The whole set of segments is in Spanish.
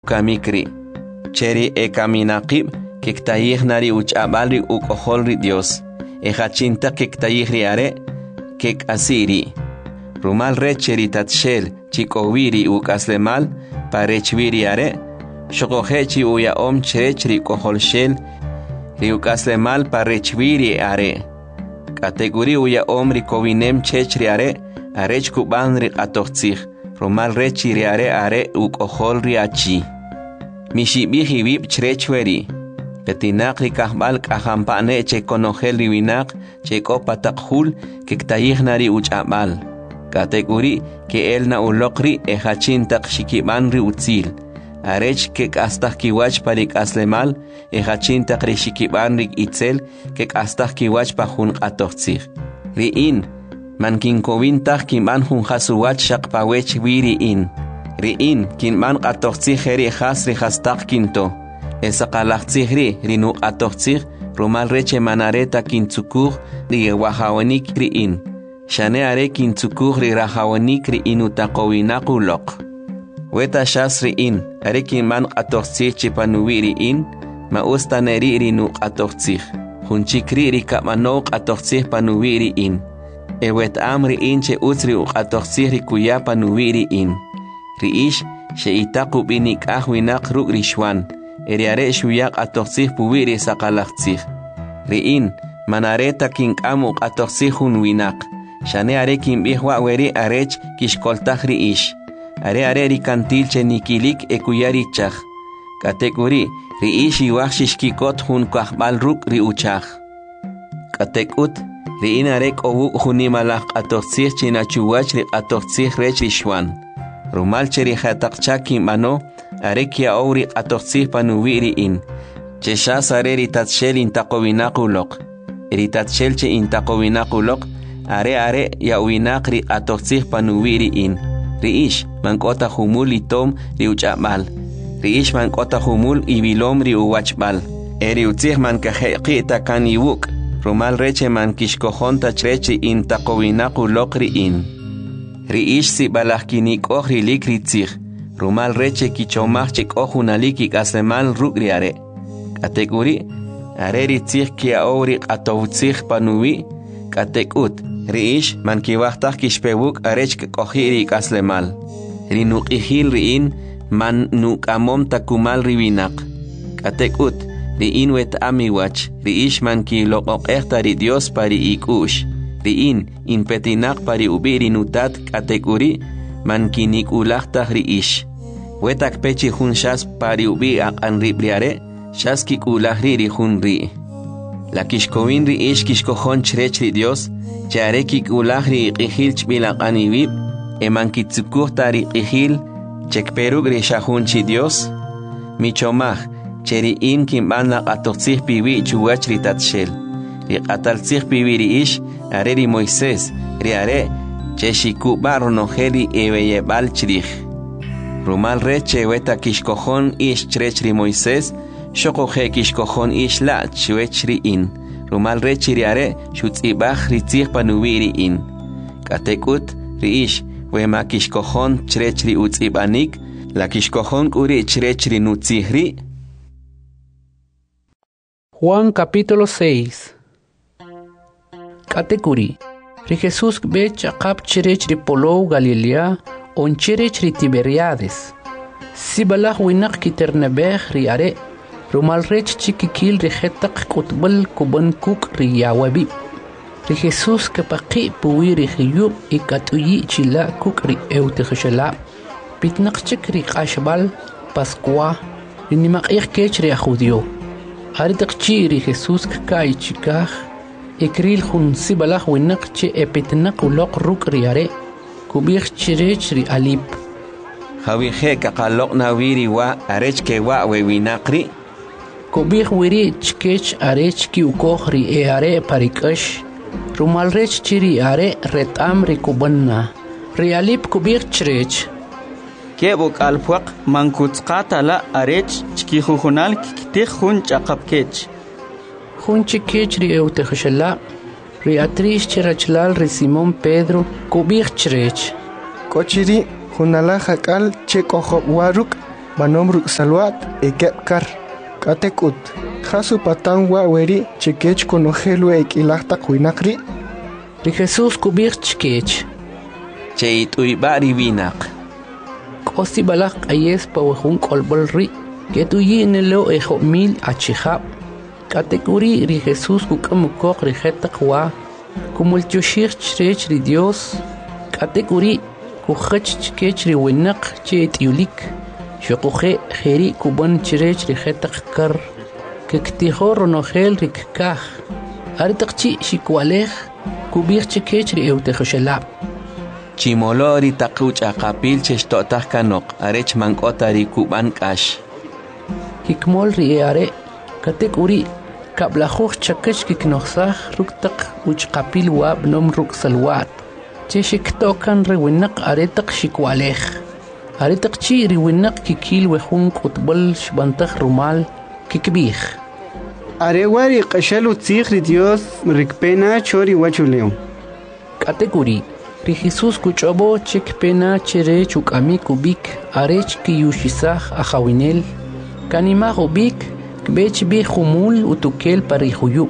kamikri. Cheri ekaminaqib kektayiknari uchabalri ukoholri Dios. Ejachinta kektayikri are kek asiri. Rumal recheri tatshel chikowiri ukaslemal parechviri are. Shokohechi uya chechri koholshel riukaslemal parechviri are. Kategori uya rikovinem chechri are. Arech kubanri atochtzich. Rumal rechiri are ukoholri achi. Mishibihi vip chrechweri. Petinakri kahbal kahampane che konogel riwinak che kopatakhul kektayiknari uchabal. Kategori ke elna ulokri ejachintak shikibanri utzil. Arech kek astah kiwach parik aslemal ejachintak rishikibanri itzel kek astah kiwach pahun atochtzich. Riin mankin kovintah kiman hun hasuwach shakpawech wiriin. Riin kinman atochtzich eri hasri hastak kinto. Esa kalachtzihri rinu atochtzich rumal reche manareta kintzukur ri wahawanik riin. Shane are kintzukur ri rahawanik riin utakowinakulok. Weta shas riin are kinman atochtzich chipanuwi riin ma ustaneri rinu atochtzich. Hunchikri ri kamanok atochtzich panuwi riin. Ewet am riin che utzri atochtzich ri kuya panuwi riin. Riish she itaku binik ahwinak ruk rishwan. Eriare shuyak atochtzich puwiri sakalachtzich. Riin manareta kinkamuk atochtzich winak. Shane are kinbihwa weri arech kishkoltach riish. Are rikantil che nikilik ekuyarichach. Kategori riish iwach shishkikot hun kahbal ruk riuchach. Katekut riin arek owuk hunimalach atochtzich chinachuwach ri atochtzich rech rishwan. Rumal cheri hatakchak kimano arekia auri atochtzich panuwiri in. Cheshas are ritatshel intakowinakulok. Ritatshel che intakowinakulok are yawinak ri atochtzich panuwiri in. Riish mankota humul itom riuchamal. Riish mankota humul ibilom riuwachbal. Eriutzich mankaheqi takaniwuk. Rumal reche mankishkohonta chrechi intakowinakulok ri in. Riish si balahkinik ohrilik ritzich. Rumal reche kichomach chik ohunalik aslemal rugriare. Kategori are ritzich kia orik atovtzich panuwi. Katekut riish man kiwachtach kishpewuk arech kohirik aslemal. Rinuk ihil riin man nuk amom takumal riwinak. Katekut riin wet amiwach riish man kilokok ehtari Dios pari ikush. Riin impetinak pari ubiri nutat kategori man kinik ulachtach riish. Wetak pechi hun shas pari ubi akan ribriare, shas kik ulahri ri hun ri. La kishkowin riish kishkohon chrech ri Dios, chare kik ulahri iqihil chbilak anibib, eman kitzukuh tari iqihil, chekperug ri shahun chi Dios. Michomach, cheri in kimbanlak atochtzich piwi chuwach ri tatshel. Ri ataltzich piwi riish, are ri Moisés, ri are, cheshikubar noheli ebeyebal chrich. Rumal reche weta kishkohon ish chrechri Moisés, shokohe kishkohon ish la chwechri in. Rumal reche riare shutzibach ritzich panuwiri in. Katekut riish wema kishkohon chrechri utzibanik, la kishkohon uri chrechri nutzihri. Juan capítulo 6. Katekuri. Ri Jesús bech akap chrechri polou Galilea, on chrechri Tiberiades. Sibalah winak kiternebech ri are, rumal rech chikikil ri hetak kutbal kuban kuk ri yawabi. Ri Jesús kapaki puwi ri hiyub ikatuyi chila kuk ri eutikhishala. Pitnak chik ri kashbal Pascua, ri nimak kech ri ajudio. Haritak chi ri Jesús kai chikah, ikril hun sibalah winak chi epitnak ulok ruk ri are, kubich chirech ri alip. Hawihe kakalok na wiri wa arech ke wa wewinakri. Kubich wiri chkech arech ki ukoh ri e are parikash. Rumal rech chiri are retam ri kubanna. Ri alip kubich chirech. Kebuk alpuak mankutskata la arech chki huhunal kikitih hun chakapkech. Hun chikech ri eutekhishala. Ri atrish chirachlal ri Simón Pedro kubich chirech. Kochiri hunala hakal chekoho waruk banom ruk salwat ekepkar katekut hasu patangwa weri chekech konojelu ekilahta kuinakri ri Jesus kubir chkech che ituibari winak kosi balak ayes pawhun kolbol ri ketuyi nelo ejo mil achihab katekuri ri Jesus kukamukok ri hetaqwa kumul chushir chrech ri Dios katekuri kukhach chkech ri winak chet yulik shoqoje kheri kuban chrech ri hetaqkar kektijo ronogel ri kkah artaqchi shikwalej kubir chkech ri eutejoshelab chimolori taquch aqapil cheshtotaj kanok arech mankotari kuban kash hikmol ri are katekuri kablajuj chakech kiknoxaj ruktaq uchqapil wa bnom ruk salwat cheshiktokan ri winaq aretaq shikwalej aretaq chi ri winaq kikil wejun qutbol shbantaj rumal kikbij arewari qashalu tzig ri Dios rikpena chori wachuleo katekuri ri Jesus kuchobo chikpena chere chukami kubik arech kiyushisaj ajawinel kanima ubik kbech bi khumul utukel parihuyu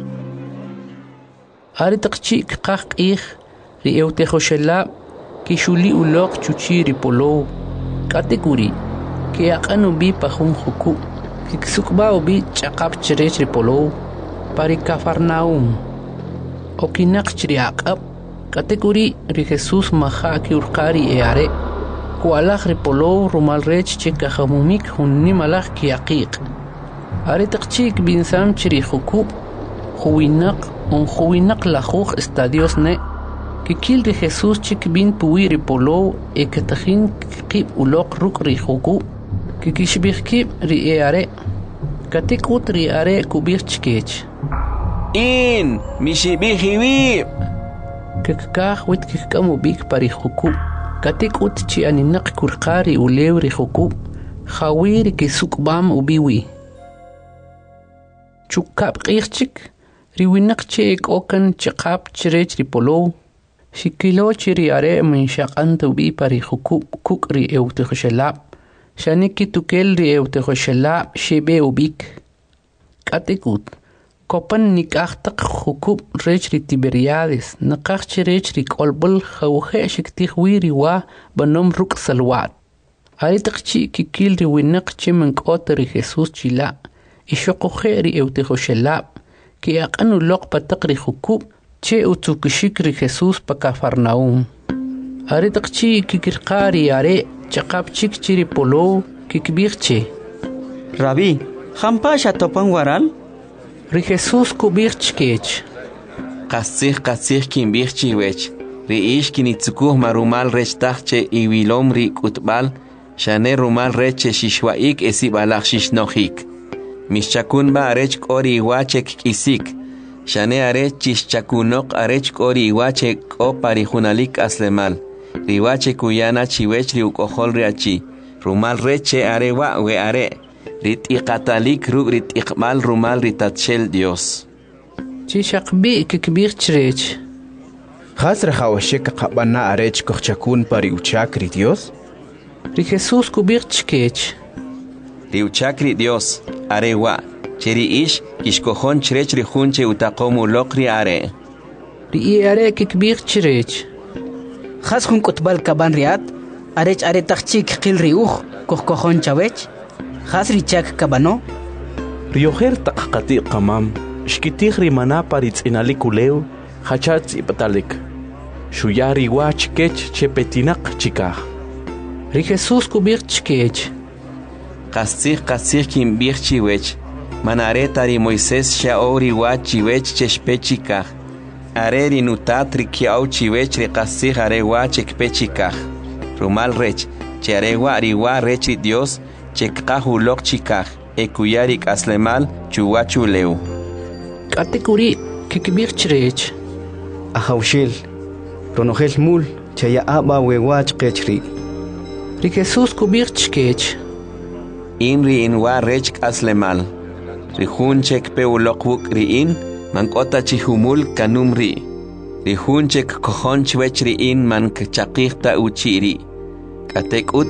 aritaqchi qaqih ri eutejoshelab kishuli uloq chuchi ri polo katekuri ke aqanu bi pajun huku kiksukba ubi chaqab cherech ri polo pari Cafarnaum okinaq chri aqab katekuri ri Jesus maha ki urqari eare kualaj ri polo rumal rech chekajamumik hunni malaj ki aqiq aritaqchik binsam chri huku huwinaq on huwinaq lajuj estadios ne kikil ri Jesus chik bin puwi ri polo eketajin qib uloq ruk ri huku kikishbihkib ri eare katikut ri are kubir chkech in mishibihiwi kekaj wit kikamu bik pari huku katikut chi aninaq kurqari ulew ri huku khawir kisukbam ubiwi chukab qirchik ri winaq chek okan chqab chrech ri polo shikilo chiri are min shaqan tubi pari huku kuk ri eutejoshelab shaniki tukel ri eutejoshelab shebe ubik katikut kopan nikaqtaq hukub rech ri Tiberiades naqaq chrech ri kolbol khawje shiktihwi ri wa banom ruk salwat aritaqchi kikil ri winaq chimen qot ri Jesus chila ishoqoje ri eutejoshelab ki aqanu loq pataq ri hukub che utukishik ri Jesus pa Cafarnaum aritaqchi kikirqari are chaqab chik chiri polo kikbirche Rabí hampa shatopan waral ri Jesus kubirchkech qassij kinbirchiwech ri ish kinitzukuj marumal rech tajche iwilom ri kutbal shane rumal reche shishwaik esibalaj shishnojik mischakun ba arech kori iwachek kisik shane arech chishchakunok arech kori iwachek o parijunalik aslemal riwache kuyana chiwech ri ukojol ri achi rumal reche arewa we are rit'iqatalik ruk rit'iqmal rumal ritatshel Dios chishaqbi kikbirchrech Hasra hawashek qabana arech kochakun pari uchakri Dios ri Jesus kubirchkech ri uchakri Dios arewa cheri ish kishkojon chrech ri junche utaqomu loqri are ri are kikbirchrech khas hun kutbal kaban riat arech are taqchik qil riuj kohkojon chawech khas richak kabano riojer taqqati qamam shkitij rimana paritz inalikuleu hachatz ipatalik shuyari wach kech chepetinaq chikaj ri Jesus kubirchkech qassij kinbirchiwech manareta ri Moisés shaori wachiwech cheshpechikaj are ri nutat ri kiau chiwech ri qassij are wachekpechikaj rumal rech che arewa riwa rech ri Dios chekqaj uloq chikaj ekuyari k'aslemal chuwachuleu katekuri kikbirchrech ahawshil ronojel mul chaya aba wewach qechri ri Jesus kubirchkech inri inwa rech k'aslemal ri junchek pe uloq wuk ri in mank'ota chihumul kanumri ri junchek kojon chwech ri in man kchaqijta uchiri katekut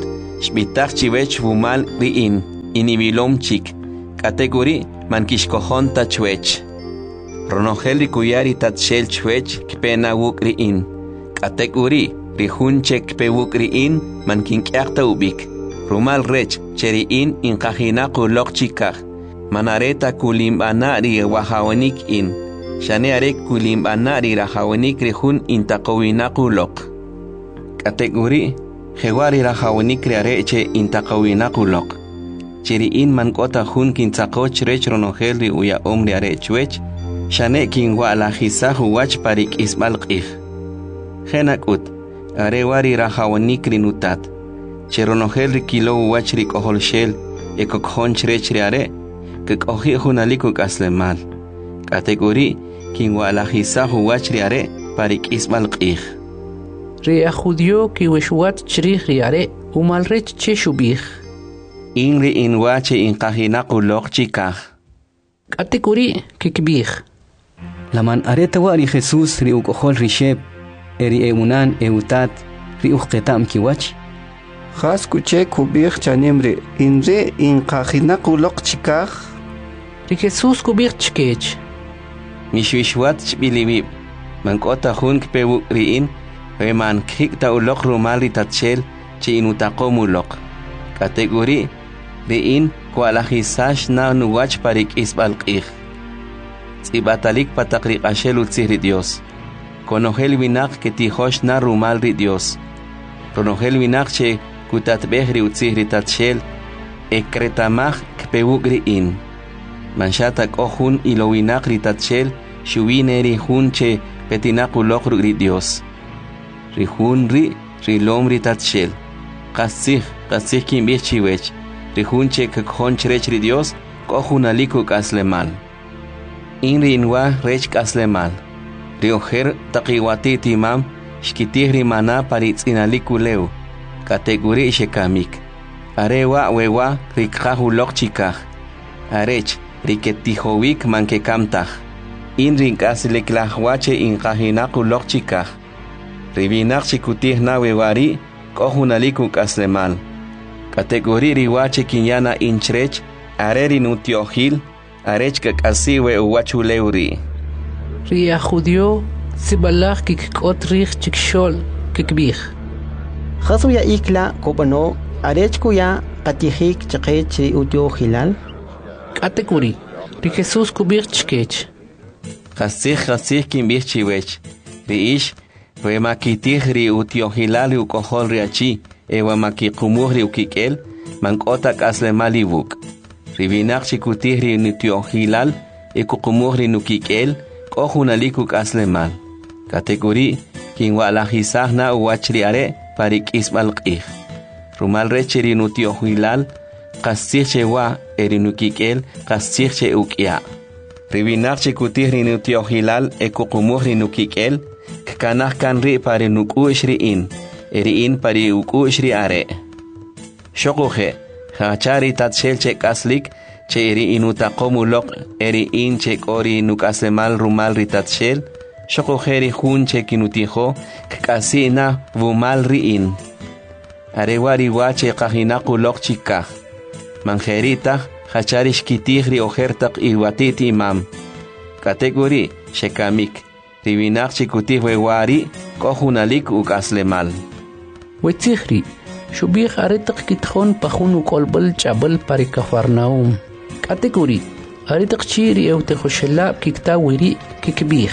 Xbitaj chiwech wumal riin, inibilom chik. Kategori man kishkohon tachwech. Ronogel rikuyari tatshel chwech kpena wuk riin. Kategori rihunche kpe wuk riin man kinkyakta ubik. Rumal rech cheriin inkajina kulok chikaj. Manareta kulimbana ri wahawanik in. Shane arek kulimbana ri rahawanik rihun intakowina kulok. Kategori Hewari rahawanik riareche intakawina kulok. Chiriin man kota hun kintakoch rech ronogel ri uya riare chwech. Shane kinwa la hisahu wach parik isbalqih. Henakut, arewari rahawanik rinutat. Cheronogel ri kilo wach ri kohol shel, ekokon chrech riare, kekohi hunalikuk aslemal. Kategori kinwa la hisahu wach riare parik isbalqih. Ria judio ki wishwat chrih riare umalrech cheshubih. Inri inwache inkajinakulok chikaj. Kategori kikbih. Laman areta wari Jesús ri ukohol risheb, eri eunan eutat ri uqetam kiwach. Has kuche kubih chanemre, inre inkajinakulok chikaj. Ri Jesús kubih chkech. Mishwishwat chbilibib, mankota hun kpewuk riin, Weman kikta ulok rumali tatchel chi inutakomulok. Kategori riin kualahisash na nuwach parik isbalqih. Tsibatalik patakrik ashel utzihri Dios. Konogel winak que tijosh na rumal ri Dios. Ronogel winak che kutatbehri utzihri tatchel ekretamach kpewuk riin. Manshatak ohun ilo winak ri tatchel shuwineri hun che petinakulok ri Dios. Rihun rilom ri tatshel. Kasih kimbih chiwech. Rihun che kakon chrech ri Dios, kohunaliku kaslemal. Inri inwa rech kaslemal. Rioher takiwati timam, shkitih rimana paritz inaliku leu. Kategori shekamik. Arewa wewa rikhahulok chikaj. Arech riketihowik mankekamtaj. Inri kasleklahwache inkajinakulok chikaj. Ribinak chikutih na wewari, kohunaliku kaslemal. Kategori riwache kinyana inchrech, areri nutiohil, arech kakasiwe uwachuleuri. Ria judio, sibalach kikot rich chikshol, kikbih. Khasuya ikla kopano, arech kuya katihik chakech ri utio hilal. Kategori, ri Jesús kubih chkech. Kasih kimbih chiwech. Riish, Wemakitihri utiohilali ukohol riachi, ewamakikumuhri ukikel, mankotak aslemalibuk. Ribinak chikutihri nutiohilal, ekukumuhri nukikel, kohunalikuk aslemal. Kategori, kinwalahisah na uwachriare, parik isbalqih. Rumal recheri nutiohilal, kasihche wa erinukikel, kasihche ukia. Ribinak chikutihri nutiohilal, ekukumuhri nukikel, Kanah kanri pari nukushri in, eriin pari ukushri are. Shokuhe, hachari tatshel che kaslik, che eri inutakomulok, eriin che kori nukasemal rumal ritatshel, shokuheri hun che kinutiho, kasina vumal riin. Arewari wache kahinakulok chikah. Manjerita, hachari shkitihri ojertak iwatiti imam. Kategori, shekamik. Ribinak chikutih wewari, kohunalik ukaslemal. Wetzihri, shubih aretak kitkhon pahun ukolbal chabal pari Kafarnaum. Kategori, aretak chiri eutehoshelab kikta wiri kikbih.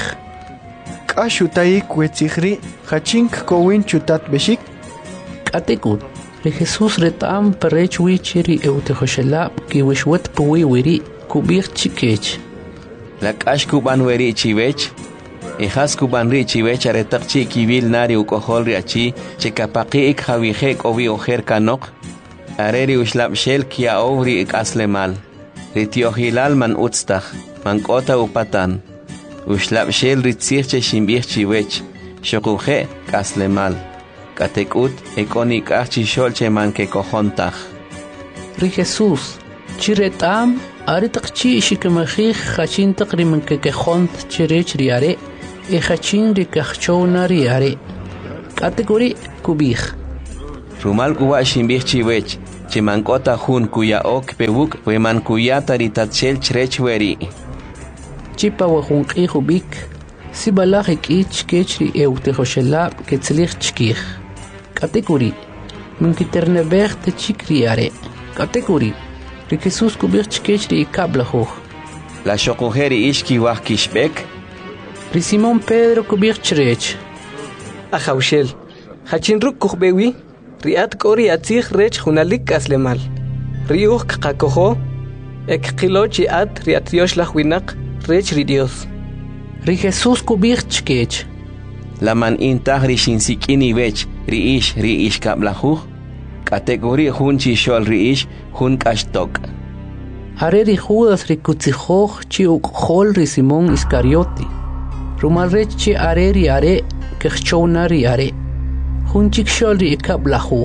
Kashutaik wetzihri, hachink kowin chutat beshik. Kategori, ri Jesús retam parech wichiri eutehoshelab ki wishwet puwi wiri kubih chikech. La kashkuban weri chiwech. Ijas kubanri chiwech aretak chi kibil nari ukohol riachi chekapaki ik hawihek ovi ojer kanok areri ushlab shel kia ovri ik aslemal ritiohilal man utstaj man kota upatan ushlab shel ritzirche shimbih chiwech shokuhe kaslemal katekut ekonik achi sholche man ke kohontaj. Ri Jesús chiretam aretak chi shikemachih hachin takriman ke kehont chirech riare Ejachin rikachona riare. Kategori kubih. Rumal kuwa shimbich chiwech, chimankota hun kuya ok pewuk, weman kuyata ritachel chrech weri. Chipa wahun qihubik, si balajik ich kechri eutejoshelab ketzlich chkich. Katekuri, minkiternebech te chikri are. Katekuri, ri Jesus kubich kechri ikablajuj. La shokujeri ishki wah kishbek, ri Simón Pedro kubich chrech. Ajaushel, hachinruk kuhbewi, riat kori atzich rech hunalik aslemal. Riuh kakakojo, ek kilochi at riat Dios lachwinak, rech ri Dios. Ri Jesus kubich chkech. la man intah ri shinsikini wech, ri ish kablajuj, kategori hun chishol ri ish, hun kashtok. Are ri Judas ri kutzijoj chi ukhol ri Simón Iscariote. Rumalrech chi are ri are, kechchona ri are. Hun chikshol ri ikablajuj.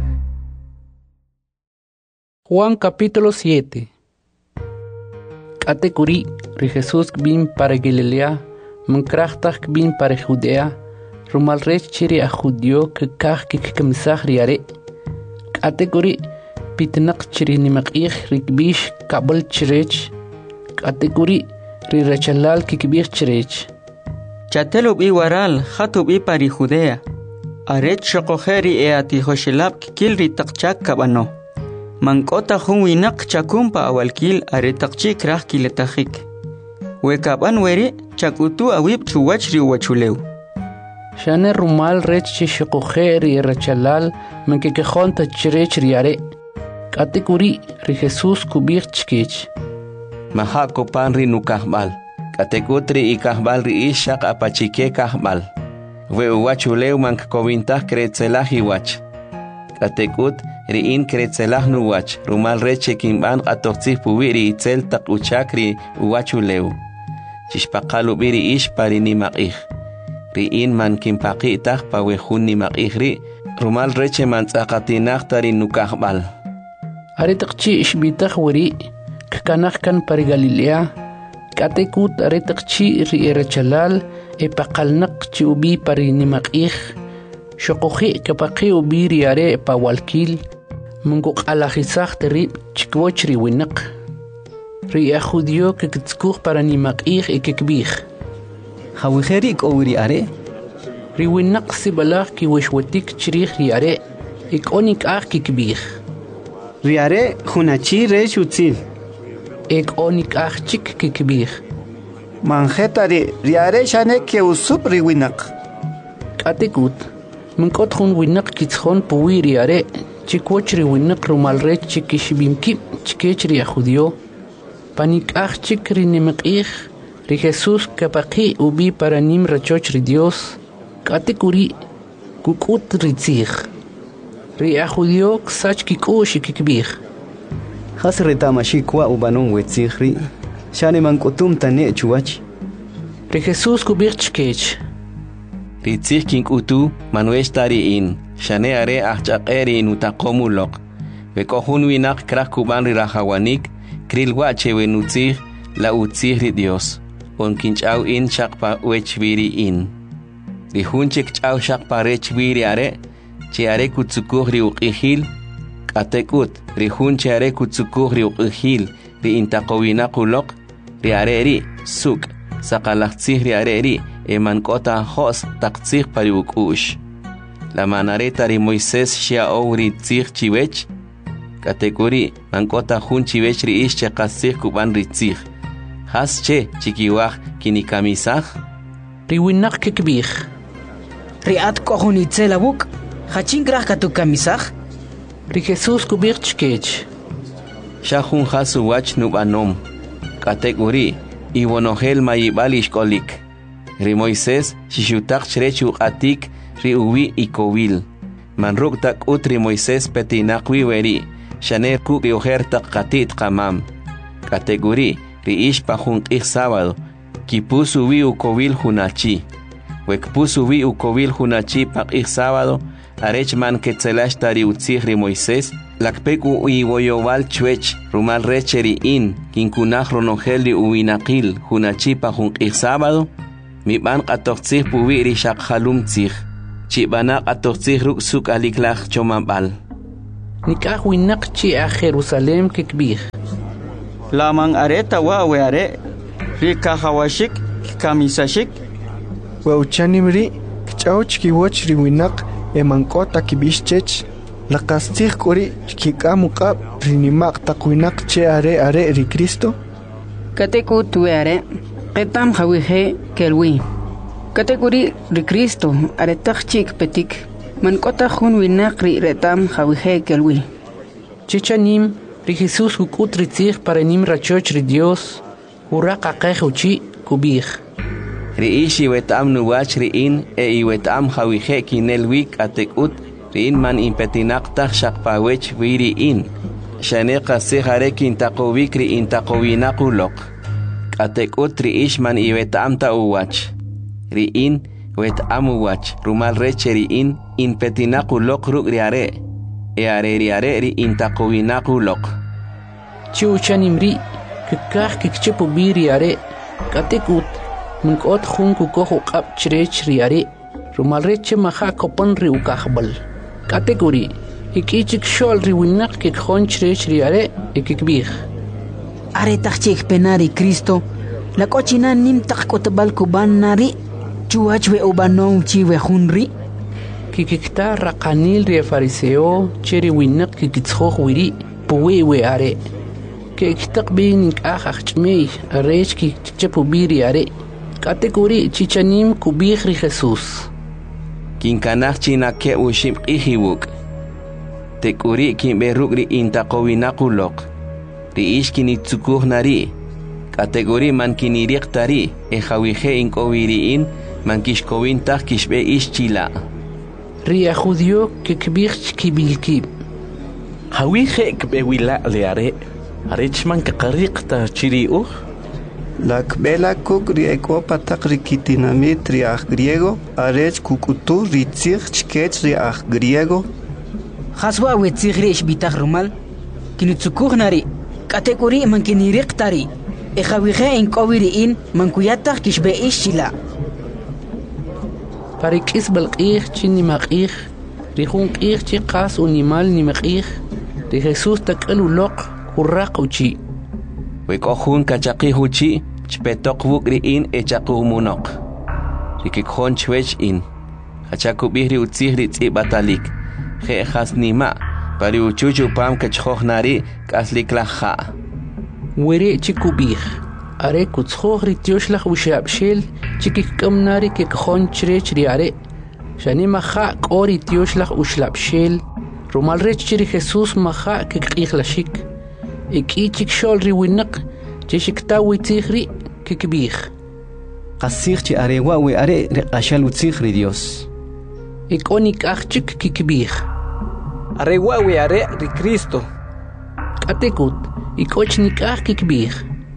Juan capítulo 7. Katekuri ri Jesús bin para Galilea, mankrachtak bin para Judea, rumalrech chi ri a Judio kekaj kikkamsaj ri are. Katekuri pitnak chiri nimakich rikbish kabel chirech, kategori ri rechalal kikbich chirech. Chatelub i waral, hatub i pari Judea. Aret shokojeri e ati hoshelab kikil ri takchak kabano. Mankota hun winak chakumpa awalkil aret takchik rah kiletahik. Wekaban weri chakutu awib chuwach ri wachuleu. Shane rumal rech chi shokojeri rechalal menkekejón ta chirech ri are. Kategori ri Jesús kubich chkech. Maha kopan ri nukahbal. Kategotri ikahbal ri ishak apachike kahbal. We uwachuleu mank kovintah kretzelah iwach. Kategut ri in kretzelah nuwach. Rumal reche kimban atoxih puwi ri itzel tak uchak ri uwachuleu. Chishpakalu biri ish pari nimakih. Ri in man kimpaki itah pawehun nimakih ri. Rumal reche man tzakatinah tari nukahbal. Aretakchi ishbitaj weri, kkanaj kan para Galilea, katekut aretakchi ri erachalal, epaqalnaq chi ubi para nimakij, shokoji kapaqi ubi ri are pa walkil, munguk alajizaj terib chikwoch ri winaq. Ri a Judio kekitskuj para nimakij ekekbij. Jawiheri ikowiri are? Ri winaq si balaj ki wishwetik chirij ri are, ikonik aj kikbij. Riare hunachi rech utzil. Ek onik achchik kikbij. Manjetari riare shane ke usup riwinak. Katekut. Minkot hun winak kitzhon puwi riare. Chikwoch ri winak rumalrech chikishbimkip chikech ri a Judio. Panik achchik ri nimakij. Ri Jesús kapaki ubi para nim rachoch ri Dios. Katekuri kukut ritzij. Ri a Judio ksach kikush kikbij. Has retamashikwa ubanon wetzihri. Shane mankotum tane chuach. Ri Jesús kubich chkech. Ritzih kinkutu manuesh tari in. Shane are achchaqeri in utakomulok. Vekohun winak krak kuban ri rahawanik. Kril wache wenutzih la utzih ri Dios. On kinchau in shakpa wechviri in. Ri hunchik chau shakpa rechviri are. Chiare kutsukuhri uqihil, katekut, rihun chiare kutsukuhri uqihil, ri intaqowina kulok, ri areri, suk, sakalaktsih ri areri, emankota hos taktsih pari ukush. La manareta ri Moisés shia ri tsih chiwech, katekuri, mankota hun chiwech ri ish chekatsih kuban ri tsih. Has che, chikiwaj, kinikamisaj? Ri winak kikbij. Ri at kohunitzel abuk. Hachin kraj katu kamisaj? Ri Jesús kubich chkech. Shahun hasu wach nubanom. Kategori, iwonogel mayibal ishkolik. Ri Moisés, shishutak chrechu atik, ri uwi ikowil. Manruk tak utri Moisés petinakwi weri. Shaner kuk riohertak katit kamam. Kategori, ri ishpa junt ik sábado. Kipusu wi ukowil hunachi. Wekpusu wi ukowil hunachi pak ik sábado. Arechman ketzelash tari utzih ri Moisés, lakpeku iwoyowal chwech, rumal recheri in, kinkunaj ronogeli uinakil, hunachipa junk sábado, mi ban katoxtzih puwi ri shakhalum tzih. chibana atoxih ruk suk aliklach chomambal. Nikah winak chi a Jerusalem kikbih. Lamang areta we are rika hawashik kamisashik Wauchanimri kchauch kiwoch riwinak emankota kibishchech laqastih kuri kikamuqab rinimaq taqwinak che are ri Cristo. Kateku tuare qetam hawihe kelwi. Kategori ri Cristo are tachik petik mankota hun winak ri retam hawihe kelwi. Chichanim ri Jesus kukut ritzih para nim rachoch ri Dios ura qaqehuchi kubih. Riishi wetam nuwach riin wetam hawihe kinelwik atekut riin man impetinaqtaq shaqpawech wiriin. Shaneqa sihare kintaqowik riin taqowinaquloq. Atekut riish man wetam ta uwach. Riin wetam uwach rumal reche riin impetinaquloq ruk riare. Riare riin taqowinaquloq. Chiuchanim ri kikah kikchepu biriare katekut Munkot khun kukoh qab chirech riare rumal reche maha kopan ri ukahbal kategori ikichik shol ri winak ke khon chirech riare ikikbih Are tachik penari Cristo la cochina nim takotbal kuban nari chuach we ubanon chi we hunri kikikta raqanil ri fariseo chiri winak kikitskho wiri puwe we are ke kitaqbin akhachmei arech kikchepu biriare Kategori chichanim kubih ri Jesus. Kinkanach china ke ushim ihiwuk. Tekuri kimberuk ri intaqowinaquloq. Ri ishkini tsukuh nari. Kategori man kiniriq tari. Hawihe inkowiriin man kishkowin taq kishbe ischila. Ri a judío kikbih kibilkib. Hawihe kbewila leare. Arechman kaqariqta chiriuh. La kbela kuk rieko patak rikitinamit riach griego, arech kukutu ritzich chkech riach griego. Haswa wetzich rish bitach rumal, kinutsukuh nari, kategori man kiniriq tari, hawihe inkowiriin man kuyatach kishbe ishila. Parikis balqih chini maqih, rihun qih chi qas unimal ni maqih, ri Jesus takaluloq hurraq uchi. Wekohun kachaqihuchi chpetok wuk riin echaquumunoq. Rikikjon chwech in. Hachakubih ri utzih ri batalik. Je hasnima. Pari uchuchu pam kachhohnari kasliklaha. Wiri chikubih. Are kutzhoh ri tioshlach ushabshil chikikkamnari kikjon chrech ri are. Shanima kha kori tioshlach ushlabshil. Rumal rech chiri Jesus maha kikqichlashik. Ikichik shol ri winak chishikta witzihri kikbih. Qasir chi arewa we are riqashal utzihri Dios. Ikonik achchik kikbih. Arewa we are ri Cristo. Katekut ikochnik ach kikbih.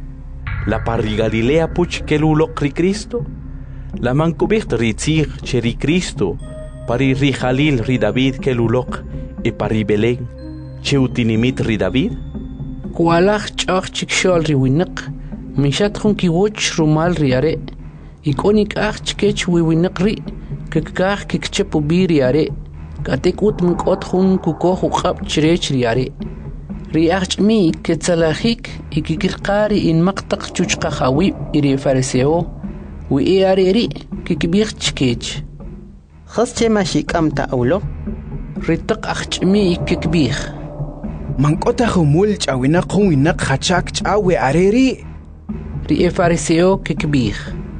La parri Galilea puch keluloq ri Cristo. La mankubiht ri tzih cheri Cristo. Pari ri Jalil ri David keluloq e pari Belén cheutinimit ri David. Kualach chach chikshol ri winak mishat khun kiwoch rumal ri are ikonik ach chkech wi winak ri kikah kikchepu biri are katekut mkot khun kukoh qab chirech ri are ri ach mi ketsalahik ikikirqari in maqtaq chuchqa khawi iri fariseo wi are ri kikbih chkech khas che mashikam ta awlo ritaq ach mi kikbih Mankota humul chawina khwina khachak chawe areri. Ri fariseo kikbih.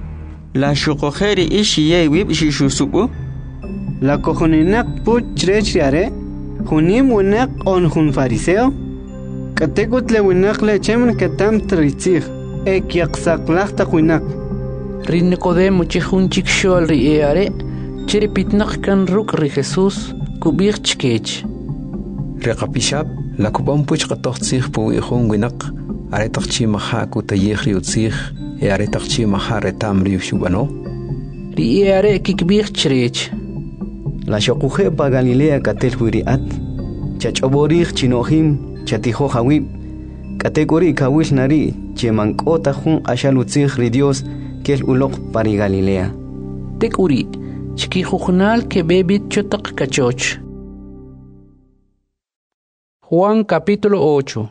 La shukoheri ishiye wib shishusubu. La kohoninak put chrechiare. Hunim winak on hun fariseo. Katekut le winak le chemen katam tritzig. Ek yaqsaqlaq taqwinak. Ri Nicodemo chihun chikshol ri eare. Chiripitnak kan ruk ri Jesus kubih chkech. Reqapishab la kubam puch qatoqtsig pu ikhun winak aretaqchi maha ku taykhri utsig aretaqchi maha retam ri shubano ri are kikbih chrech la shoquje pa Galilea katel huriat chachoborih chinohim chatijo hawi kategori kawil nari chemankota hun ashalutsig ri Dios kel uloq pari Galilea tekuri Chiquijujnal que bebit chotak cachoch. Juan capítulo 8.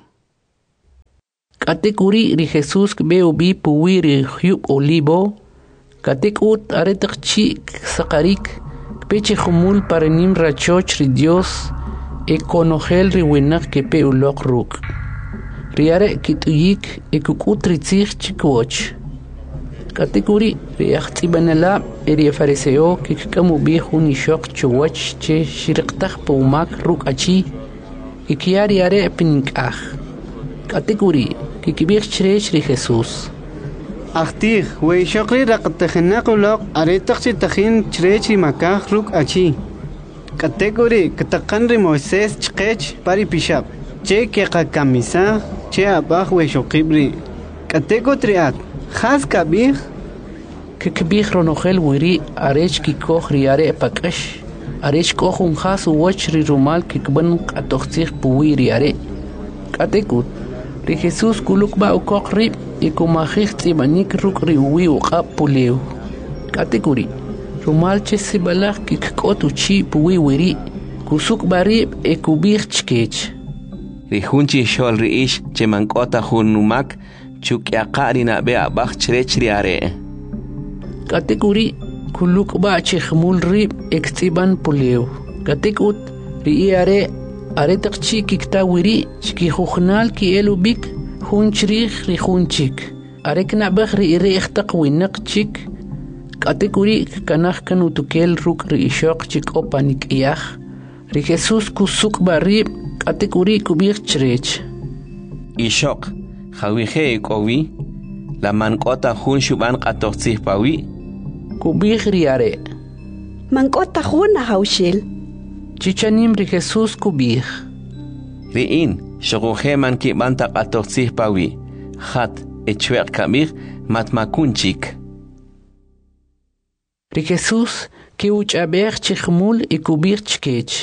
Katekuri ri Jesús veo bi puwiri hyub olivo. Katekut aretak chi sakarik. Peche humul parenim rachoch ri Dios. E conogel ri winak que pe ulok ruk. Riare kituyik e kukut ritzich chikwoch. Katekuri ri achtibanela eri fariseo que kamu bi hunishok chuwach che shiriktak pumak ruk achi. Y kiari are pinkaj. Katekuri que kibir chrech ri Jesús. Achtig, wey shokri raqtakhnaquloq aretaqchi takhin chrech ri makaj ruk achi. Katekuri katakan ri Moisés chqech pari pishab. Che que kamisa che abaj wey shokibri. Katekotri khas kabir que kibir ronogel wiri arech ki koj ri are pakash. Arech koj un khas wach ri rumal que kban atoxtir puwiri are. Katekut ri Jesús kuluk ba ukok rib y kumajik tibanik ruk ri uwi uqab puleu. Katekuri rumal che sibalak ki kotu chi puwi wiri kusuk barib e kubir chkech. Ri hunchi shol ri ish che mankota hun numak chuk yaqari na be abach chrech ri are. Katekuri kuluk ba che khmul rib ektiban puleu. Katekut ri are aretak chi kikta wiri chki khukhnal ki elubik hunchrik ri hunchik arek nabakh ri irekhtak winak chik katekuri kanakh kanu tukel ruk ri ishok chik opanik iyakh ri Jesús kusuk barib katekuri kubir chrech ishok khawije kowi la mankota hun shuban qatoxih pawi kubir ri are mankota hun haushil chichanim ri Jesús kubir riin shogoje man ki banta qatoxih pawi khat echwer kamir matmakunchik ri Jesús que uchaber chikhmul y kubir chkech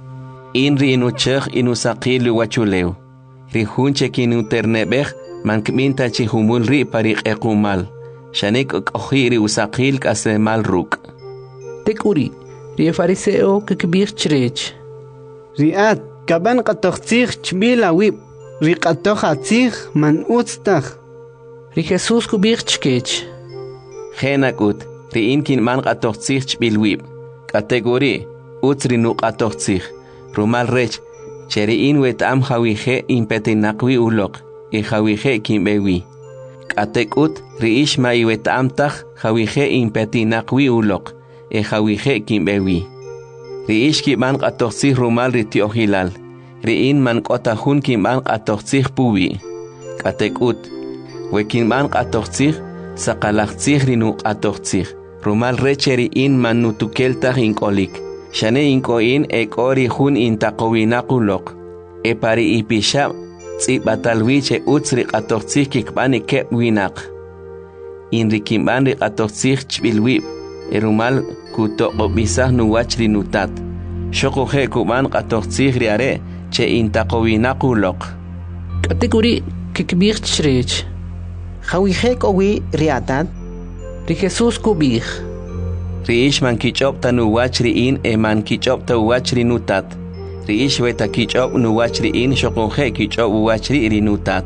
in ri inuchekh inusaqil wachuleu ri hunche kinu terneber man kminta chihumul ri pariq equmal shanik qohiri usaqil kasemal ruk tekuri ri fariseo que kubir chrech riat kaban qatoxih chbila wib ri qatoxatzih man utstakh ri Jesús kubir chkech khenakut ri inkin man qatoxih chbil wib kategori utsri nu qatoxih rumal rech cheri in wet am khawije impetinaqwi ulok e khawije kimbewi katekut ri ishma iwet am takh khawije impetinaqwi ulok e khawije kimbewi ri ishki man qatoxih rumal ri tiohilal ri in man qota hun kim man qatoxih puwi katekut wekin man qatoxih saqalaxih ri nu qatoxih rumal recheri in man nutukelta inkolik shane inkoin e kori hun intaqowinaqulok e pari ipisha tsibatalwiche utsri qatoxih kikbani kebwinaq in rikimban ri qatoxih chbilwib e rumal kutoqobisah nuwachri nutat shoqoje kuban qatoxih ri are che intaqowinaqulok kategori kikbir chrech khawije kowi riatat ri Jesús kubir ri ish man kichopta nuwachri in e man kichopta uwachri nutat ri ish weta kichop nuwachri in shoqoje kichop uwachri ri nutat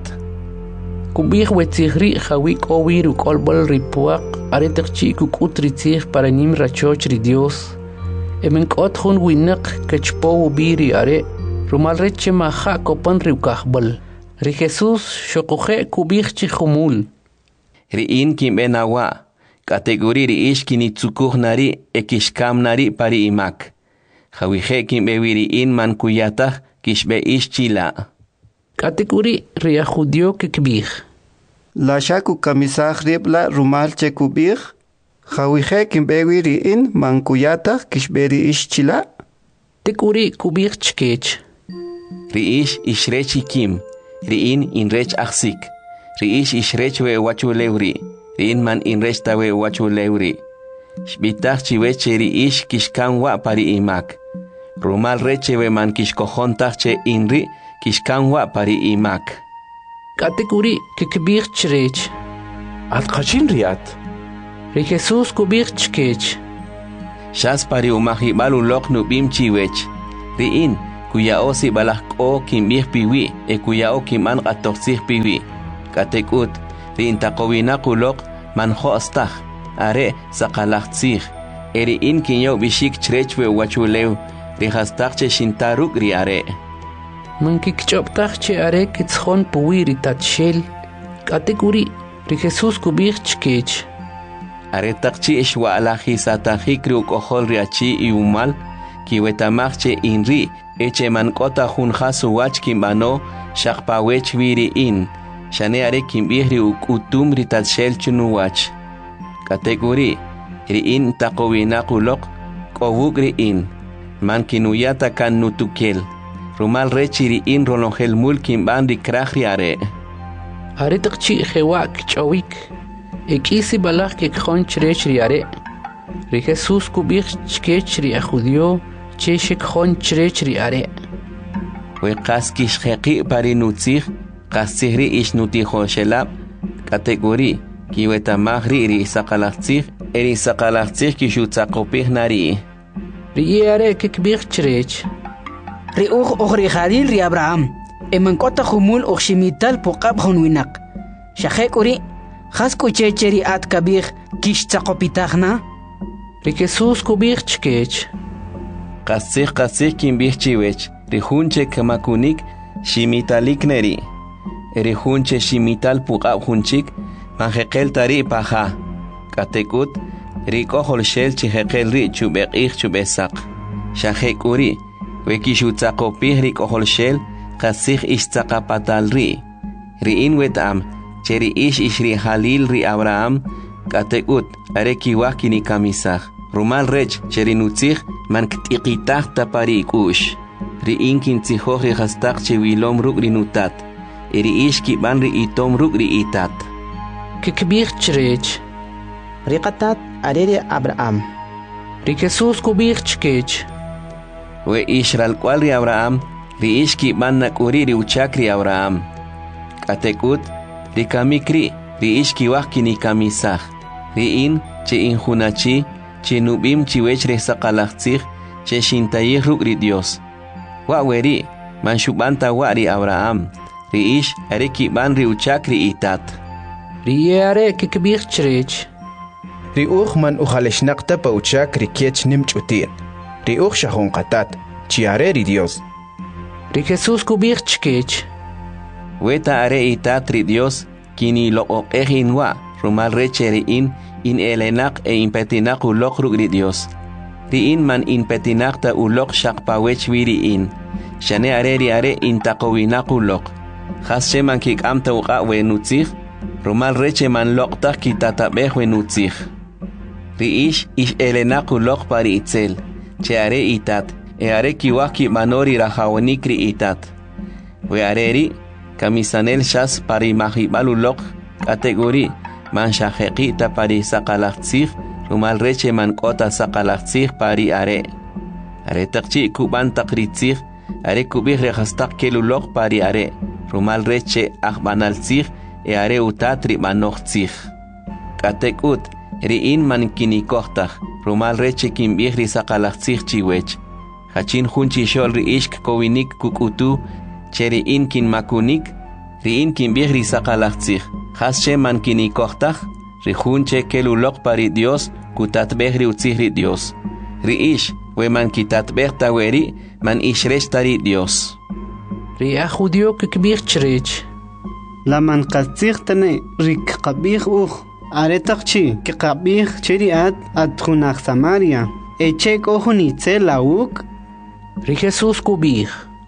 kubir wetzihri khawi kowi ru kolbol ripuaq aretak chi kukut ritzih para nim rachoch ri Dios e men kot hun winak kachpo ubiri are rumal reche maha kopan ri ukahbal ri Jesús shoqoje kubir chi khumul ri in kimbenawa kategori ri ish kinitsukuh nari ekishkam nari pari imak khawije kimbewiri in man kuyatah kishbe ish chila kategori ri judio kikbir la shaku kamisah ribla rumal chekubir khawije kimbewiri in man kuyatah kishberi ish chila tekuri kubir chkech ri ish ishrechi kim ri in rech aksik ri ish ishrech we wachulewri ri in man in rech tawe wachulewri shbitach chiweche ri ish kishkan wa pari imak rumal reche we man kishkojontach che inri kishkan wa pari imak kategori kikbir chrech at qachin riat ri Jesús kubir chkech Shas pari umahibal ulok nubim chiwech. Riin kuyao si balakko kimbih piwi kuyao kiman qatoksih piwi. Katekut riin taqowinak ulok manho astah are saqalaqtsih. Riin kinyaw bishik chrechwe wachulew rihastaqche shintaruk ri are. Mankikchoptaqche are kitshon puwi ritatshel. Katekuri ri Jesus kubih chkech. Are taqchi ishwa alahi satahikri ukohol riachi iumal kiwetamachche inri eche mankota junjasu wach kimbano shakpawech viri in shane are kimbihri ukutum ritatshel chunuwach. Kategori riin taqowinakulok kowuk riin mankinuyata kan nutukel rumal rechi riin rolongel mul kimban rikrahri are. Are taqchi khewak chawik ekisi balak kekjon chrech riare. Ri Jesus kubih chkech ri ajudio cheshek jon chrech riare. We qaskish khaqi parinutzih qasihri ishnuti khoshelab kategori kiweta magri ri saqalaqtzih eri saqalaqtzih kishutzaqopih nari. Ri are kekbih chrech. Ri ri Khalil ri Abraham emankota khumul okhshimital poqab khonwinak. Shaqekuri khas kuchecheri at kabir kish taqopitagna. Ri Jesus kubih chkech. Qasih kimbih chiwech ri hunche kamakunik shimitalik neri. Eri hunche shimital puqab hunchik manjeqel tari paja. Katekut ri kohol shel chijeqel ri chubeqih chubesaq. Shaqekuri wekishutzaqopih ri kohol shel qasih istzaqapatal ri. Riin wetam cheri ishri Halil ri Abraham katekut are kiwah kini kamisah rumal rech cheri nutzih man ktiqitah tapari kush riin kintzihoj ri hastaq chewilom ruk ri nutat eri ish kiban ri itom ruk ri itat kikbih chrech ri qatat are ri Abraham ri Jesus kubih chkech we ishral kwal ri Abraham ri ish kiban nakuri ri uchak ri Abraham katekut ri kamikri ri ishkiwah kini kamisah riin che injunachi che nubim chiwech re saqalaqtzih che shintayih ruk ri Dios wa weri man shubanta wa ri Abraham ri ish are kiban ri uchak ri itat ri are kikbih chrech ri man ujaleshnaqta pa uchak ri kech nimchutin ri shahon qatat chi are ri Dios ri Jesus kubih chkech weta are itat ri Dios kini loqoqehin wa rumal recheri in elenak impetinak ulok ruk ri Dios riin man impetinak ta ulok shaqpawech wiri in shane are ri are intaqowinak ulok khasche man kikam ta uqa we nutzih rumal reche man loqta kitatabeh we nutzih ri ish elenak ulok pari itzel che are itat are kiwah ki manori rahawonik ri itat we are ri kamisanel shas pari mahibal ulok kategori man shajeqi ta pari saqalaqtzih rumal reche man kota saqalaqtzih pari are taqchi kuban taqritzih are kubih rehastaq kelulok pari are rumal reche ahbanaltzih are utatri manoqtzih katekut riin man kinikohtah rumal reche kimbih ri saqalaqtzih chiwech hachin hunchi shol ri ishk kowinik kukutu cheri in kin makunik riin kin bihri saqalaqtzih hasche man kinikohtah ri hunche kelulok pari Dios kutat behri utzihri Dios ri ish we man kitat behta weri man ishresh tari Dios ri ajudio kikbih chrech la man qatzih tane rik qabih are taqchi ki qabih cheriat atkhunaq Samaria echek ohuni tselawuk ri Jesus kubih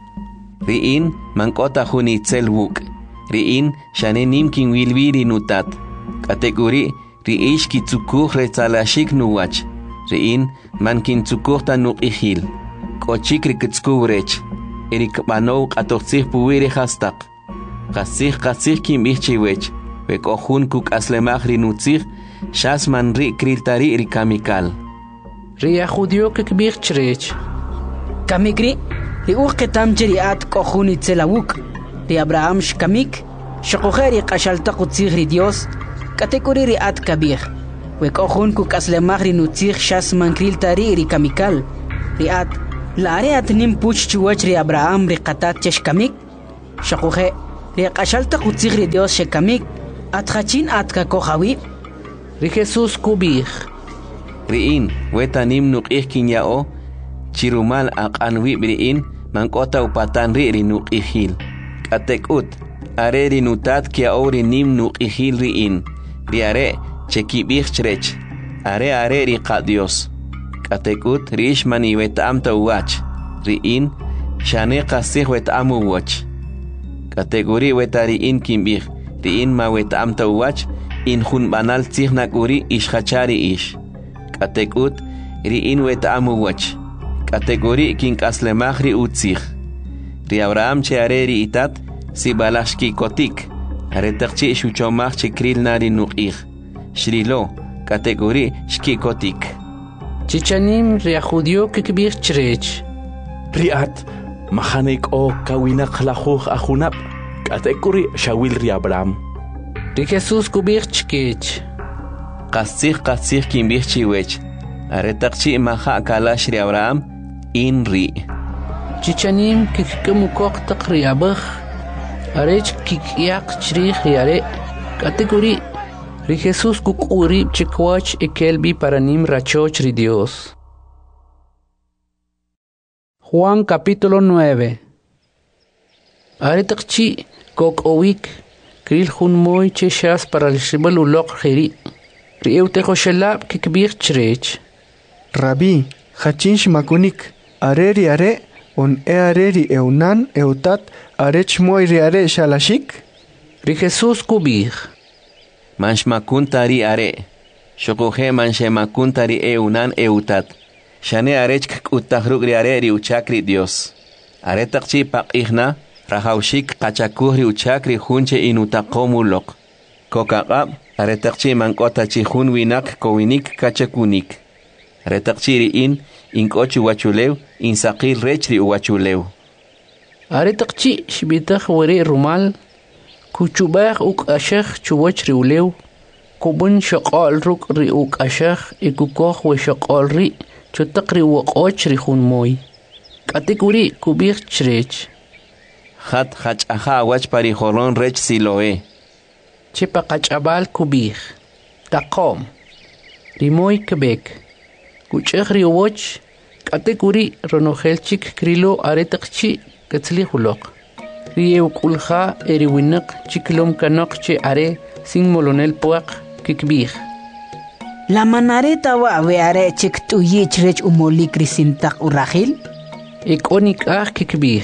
riin mankota hunitzel wuk riin shane nimkin wilwiri nutat kategori riish kitzukuh retzalashik nuwach riin mankin tzukuh tanuqihil kochik rikitskubrech erik banow qatoqtzih puwiri hastaq qasih kimbih chiwech wekohun kuk aslemaj rinutzih shas man ri kriltari rikamikal ri ajudio kikbih chrech kamikri ri uqetam jeriat kohuni tselawuk ri Abraham shkamik shqoheri qashaltaqu tsighri Dios kategori ri at kabir وكأخون كأسلماغ رنوتيخ شاس منكريل تاري ري كاميكال ريات لاري أتنم بوش تشوش ري أبراهام ري قطات تش كاميك شقوخي ري قشلت قوتيخ ري ديوس شكاميك أتخاتين أتكا كوخاوي ري خيسوس كوبيخ ريين ويتانيم نوقيخ كينياو تشيرومال أقانوي بريين منقوتا وباتان ري نوقيخيل كاتيكوت أري ري نوتات كياو ري نيم نوقيخيل ريين ري أري تشكيبيخ تشريش أري ري قاديوس كاتيكوت ريش ماني ويتام تواتش ريين شاني قاسيخ ويتام واتش كاتيكوري ويتاريين كيمبيخ ريين ما ويتام تواتش إن خون بانال تيخ ناكوري إيش خاتشاري إيش كاتيكوت ريين ويتام واتش كاتيكوري كين كاسلماخ ري أوتسيخ ري أبراهام تشاري ري إتات سيبالاشكي كوتيك أري تقشي شوشوماخ تشكريل ناري نوقيخ شريلو كاتيجوري شكي كوتيك تشانيم ريا خوديو كبير تشريج ريات مخانيك او كاوينا خلاخوخ اخوناب كاتيجوري شاويل ريا برام ري خيسوس كبير تشكيج قاسيخ كيم بيخ تشيويج أريتقشي مخا كالاش ريا برام إن ري تشانيم كيكمو كوك تقريا بخ أريج كيكياق تشريخ ياري كاتيجوري Ri Jesús kukuri chikwach ekelbi paranim rachoch ri Dios. Juan capítulo 9. Aretakchi kok owik kril hun moy cheshas para el shibal ulok khiri. Ri eutejo shelab kikbir chrech. Rabbi, hachin shmakunik, areri are, on areri eunan eutat, arech moy ri are shalashik? Ri Jesús kubir. Manshmakuntari are, shokohe manshemakuntari eunan eutat, shane arech kutahrugri are riuchakri Dios. Aretakchi pakihna, rahaushik kachakuhri uchakri hunche inutakomulok. Kokaqab, aretakchi mankotachi hun winak kowinik kachakunik. Aretakchi in inkochu wachulew, insakil rechri uwachulew. Aretakchi shibitach wari rumal, كوچوباخ اوك اشخ چووچ ريوليو كوبن شقال روك ري اوك اشخ اكوكوخ وشقال ري چوتق ري وقوچ ري خون موي كاتيكوري كوبيخ چريچ خط خچ اخا وچ پاري خورون رچ سيلوه چپا قچابال كوبيخ تقوم ري موي كبيك كوچخ ري وچ كاتيكوري رونوخيلچيك كريلو اريتقچي كتلي خلوق Rio kulha eriwinak chiklom kanok che are sin molonel poak kikbih. La manareta wa are chik tu yichrech umoli krisintak urahil? Ikonik ah kikbih.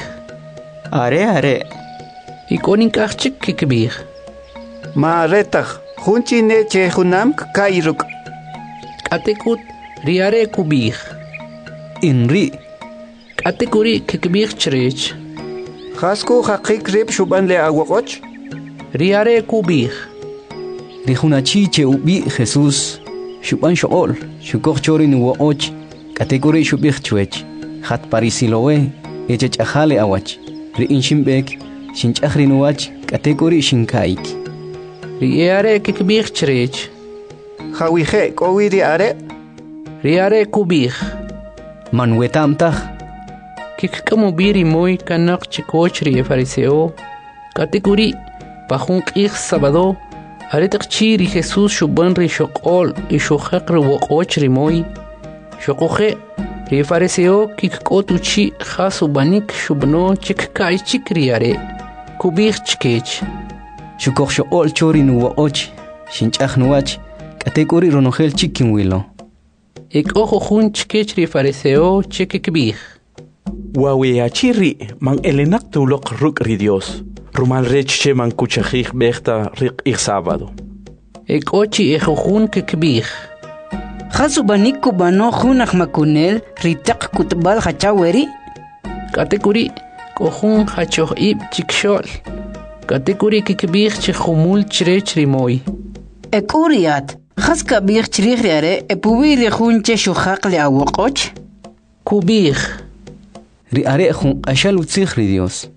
Are. Ikonik ah chik kikbih. Ma retach, hunchi ne che hunam kairuk. Katekut riare kubih. Inri. Katekuri kikbih chrech. Hasku hakik rib shuban le aguacoch? Riare kubih. Rijunachi che ubi Jesús. Shuban shool. Shukok chorin uoch. Kategori shubich chuech. Hat parisilowe. Echech ahale awach. Ri inshimbek. Shinchahrinuach. Kategori shinkaik. Riare kikbih chrech. Hawije kowi riare? Riare kubih. Manwetamtach. Kikkamu biri moy kanak chikochri fariseo kategori pahun qix sabado aretakchi ri Jesús shuban ri shokol y shokhaq ri woqochri moy shokoje ri fariseo kikkotuchi khasubanik shubno chikkai chikriare kubich chkech shukokh shol chori nu woch shinchahnuach kategori ronogel chikinwilo ek ojo hun chkech ri fariseo chikikbih Waweachiri man elenak tulok ruk ri Dios. Rumal reche man kuchajik bechta rik ik sábado. Ek ochi ejojun kekbih. Khasubanik kubano junach makunel ritak kutbal hachaweri. Kategori kohun hachoh ib chikshol. Kategori kekbih chkhumul chrech rimoy. Ek uriat. Khas kabih chrikhre e puwi khun che shukhaq li awqoch. Kubih. Riare jun ashal utsikhri Dios.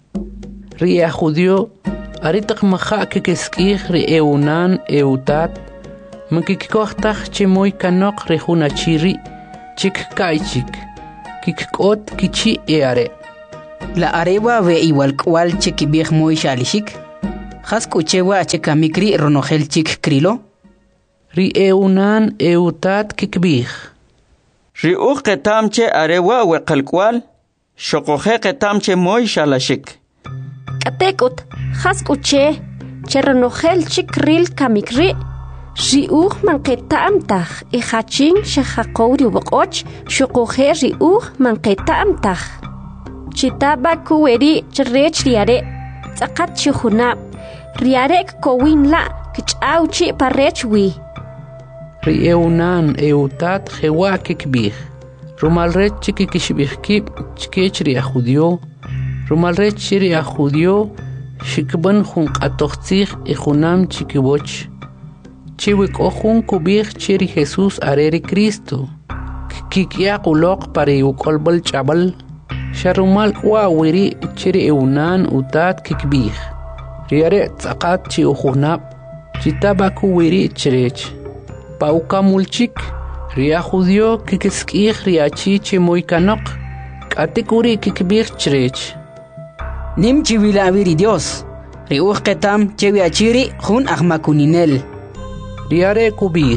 Ria judío aritak maha kekeskih ri eunan eutat Mkikkohtaj chemoy kanok rejuna chiri, chik kaichik, kikot kichi eare. La arewa ve igual cual chikibij muy shalishik. Has kuchewa chekamikri ronogel chik krilo. Ri eunan eutat kikbij. Ri ketamche arewa wekalkwal, shokoje ketamche muy shalashik. Katekut, has kuche, cheronogel chikril kamikri. Riuch man ketamtach, hachin shahakori wokoch, shokoje riuch man ketamtach. Chitaba kuweri cherech riare, tzakat chuhunab, riarek kowin la, kichauchi parechwi. Rieunan eutat jewa kikbij. Rumalret chikikishbijkib chkechri a judio. Rumalret chiri a judio, shikban jun atochtzig y junam chikiboch. Chiwik ojun kubij chiri Jesús areri Cristo. Kikia kulok pari ukolbal chabal. Sharumal wawiri chiri eunan utat kikbij. Riare tzakat chi ujunab. Chitabaku wiri chirech. Pauka mulchik. Ria judio kikiskij riachi chimoy kanok. Katikuri kikbij chirech. Nim chiwila aviri Dios. Riuch ketam chewi achiri jun ahmakuninel. Riare kubij.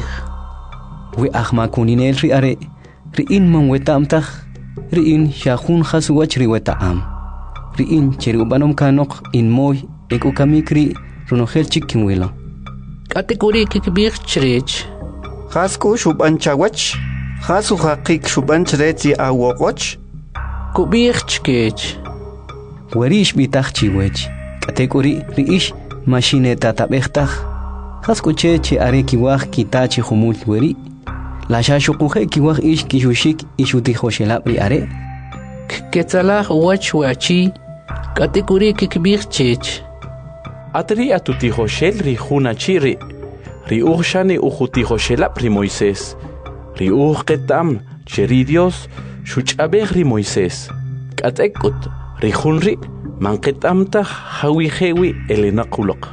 We ahmakuninel riare. Riin man wetamtach. Riin shahun khasuwach riwetaam. Riin cherubanom kanok in moy ekukamikri runogel chikinwilo. Katikuri kikbij chirech. Khasku shubanchawach. Khasu haqik shubanchreti awokoch. Kubij chkech. Werish bitach chiwech. Katikuri riish machineta tabechtaj. Khaskuche che are kiwaj kitachi humul weri. La shashukuje kiwaj ish kishushik ishutijoshelab ri are. Ketzalah wach wachi. Katikuri kikbij chech. Atri atutijoshel ri juna chiri. Ri shani ujutijoshelab ri Moisés. Ri ketam cheri Dios shuchabej ri Moisés. Katekut ri junri manketamta hawijewi elenakulok.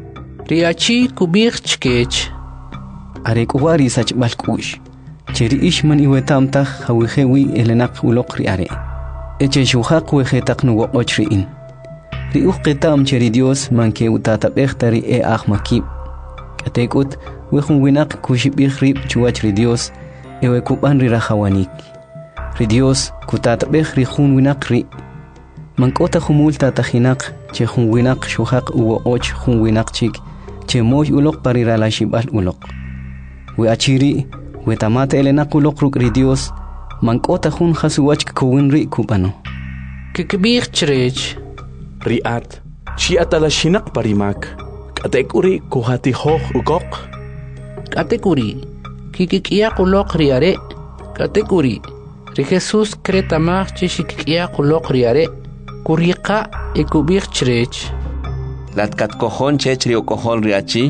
Riachi kubij chkech. Are kuwari sachbalkush. Cheri ishman iwetamta hawijewi elenakulok ri are. Eche shuhaq wejetak nuwo ochriin. Ri ketam cheri Dios manke utatabejtari e ahmakib. Katekut wejun winak kushibij rib chuwach ri Dios ewe kuban ri rahawanik. Ri Dios kutatabej ri jun winak ri. Mankota humul tatajinak che jun winak shuhaq uwo och jun winak chik che moy ulok parira la shibal ulok. We achiri we tamate elenak ulok ruk ri Dios mankota jun hasuwach kuwin ri kubano. Kikbij chirech. Riat chi atalashinak parimak. Katekuri kuhati hoch ugok. Katekuri kikikia kulok riare. Katekuri ri Jesús kretamach chikikia kulok riare. Kuriqa ekubij chirech. Latkat kojon chech ri okojon riachi.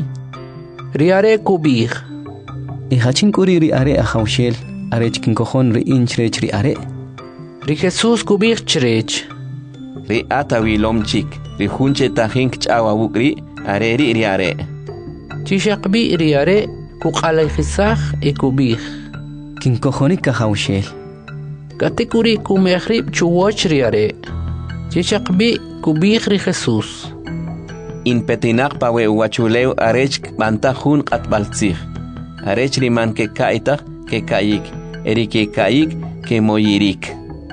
Riare kubij. Hachin kuri riare ahaushel. Are chikin kojon ri inchrech riare. Ri Jesús kubij chirech. Ri atawilom chik. Ri junche tajink chawa wukri. Are ri riare. Chishakbi riare kuqalayjisaj ekubij. Kin kojonik ahaushel. Katikuri kumehrib chuwoch riare. Chishakbi kubij ri Jesús. In petinak pawe uwachuleu arech bantahun qatbaltzij. Arech riman ke kaitak ke kayik. Eri ke kayik ke moyirik.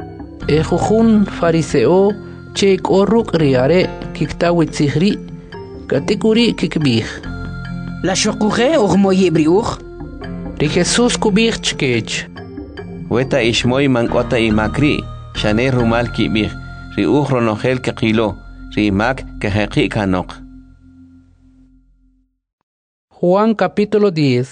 Ejujun fariseo che korruk riare kiktawitzijri. Katikuri kikbij. La shokuje moyibriuch. Ri Jesús kubij chkech. Weta ishmoy mankota imakri. Shane rumal kibij. Ri ronogel ke qilo. Ri mak ke heqi kanok. Juan capítulo 10.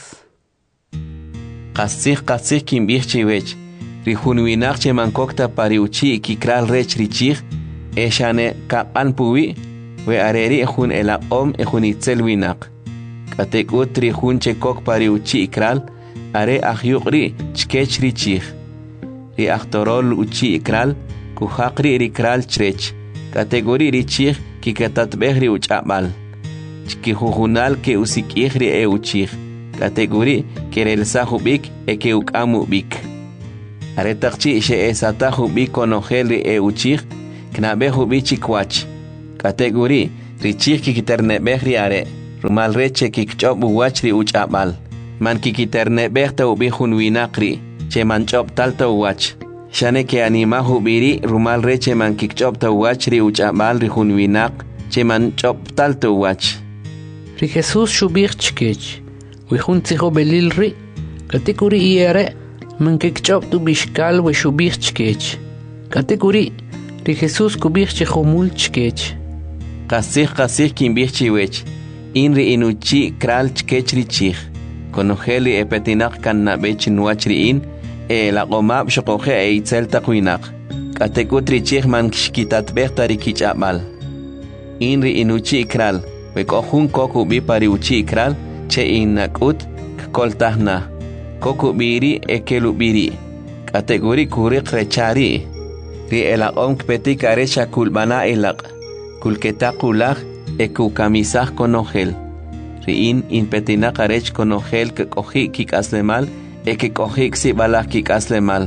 Qasij kimbij chiwech. Ri junwinak che mankokta pariuchi kikral rech richij. Eshane kapan puwi. We areri jun elaqom jun itzel winak. Katekut ri jun chekok pariuchi ikral. Are ahyuqri chkech richij. Ri aktorol uchi ikral. Kuhaqri rikral chrech. Kategori richij kikatatbej ri uchabal. Chkijujunal ke usikij ri euchij. categori kerelsa hubik eke ukamu bik. Aretakchi she esata hubik konogel e uchich knabe hubichi kwach. Categori richich kikiternebehri are rumal reche kikchop uwachri uchabal. Man kikiternebehta ubihun winakri che manchop talta uwach. Shane ke anima hubiri rumal reche man kikchop ta uwachri uchabal rihun winak che manchop talta uwach. Ri Jesús shubich chkech wihun tziho belilri kategori iere man kikchop tu bishkal we shubich chkech. Categori Ri Jesús kubich chehomul chkech. Qasih kimbich chiwech. Inri inuchi kral chkech richich. Konogeli epetinak kan nabech nuachri in. La gomab shokoje e itzel takuinak. Katekutri chich man kishkitat behtari kichamal. Inri inuchi kral. Wekohun koku bipari uchi kral. Che inakut koltahna. Koku biri ekelu biri. Kategori kurik rechari. Ri elaqom kpetik arecha kulbana elaq. Kulketakulaj ekukamisaj konogel. Ri in petinak arech konogel kekoji kikaslemal. Eke kohik si balak kikaslemal.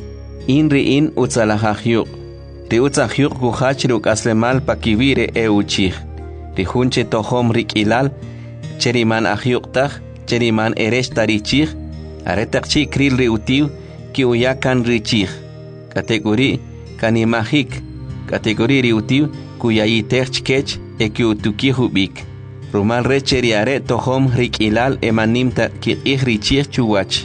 In utzalahahyuk. Ri utzahyuk kuhachru kaslemal pakivire euchich. Ri hunche tohom rikilal. Cheriman ahyuktaj. Cheriman eresh tarichich. Aretakchi kril ri utiv. Ki uyakan richich. Categori kanimahik. Categori ri utiv. Kuyayitech chkech. Eki utuki hubik. Rumal recheri are tohom rikilal emanimta ki richich chuwach.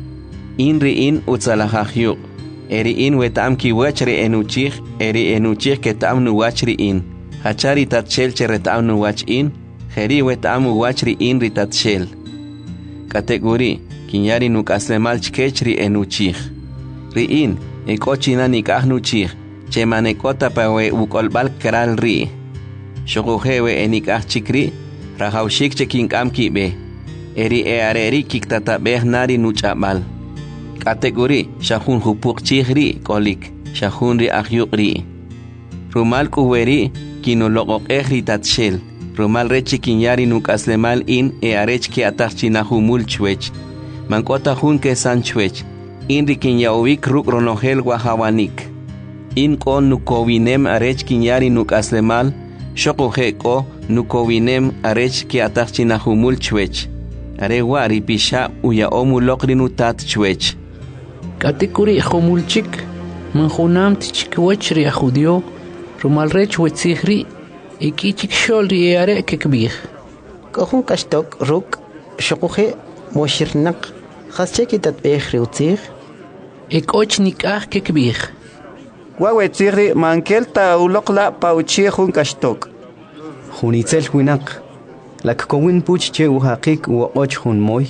In utzalahahyuk. Eri wetam ki wachri enuchich. Eri enuchich ketam nuwachri in. Hachari tatshel cheretam nuwach in. Heri wetam uwachri in ritatshel. Categori kinyari nukaslemal chkechri enuchich. Ri ekochina nikah nuchich. Chemanekota pawe ukolbal kral ri. Shokuhewe enikah chikri. Rahaushik chekinkam kibe. Eri areri kiktatabeh nari nuchabal. Categori shahun hupuk chihri kolik. Shahun ri ahyukri. Rumal kuweri kinologok ehri tatshel. Rumal rechi kinyari nukaslemal in arech ki atachchinahumul chwech. Mankota hun kesan chwech. Inri kinyawik ruk ronogel wahawanik. In kon nukowinem arech kinyari nukaslemal. Shokuhe ko nukowinem arech ki atachchinahumul chwech. Arewa ripisha uya omulokri nutat chwech. Categori homulchik manjunam tichkwech ri ajudio rumal rech wetzihri ikichik shol ri are kekbih. Kohun kashtok ruk shokuhe moshirnak khascheki tatbeh ri utzih. Ekoch nikah kekbih. Wawetzihri mankel ta ulokla pauchi hun kashtok. Hunitzel winak. Lak kowin puch che uhaqik u och hun moy.